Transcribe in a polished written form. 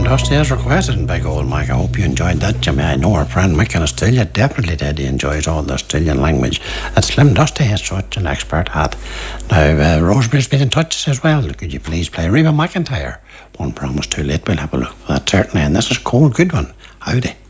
Dusty as requested in Big Old Mike. I hope you enjoyed that, Jimmy. I know our friend Mick in Australia definitely did. He enjoys all the Australian language. And Slim Dusty is such an expert at. Now, Rosemary's been in touch as well. Could you please play Reba McEntire? One Promise Too Late. We'll have a look for that certainly. And this is Cole Goodwin. Howdy.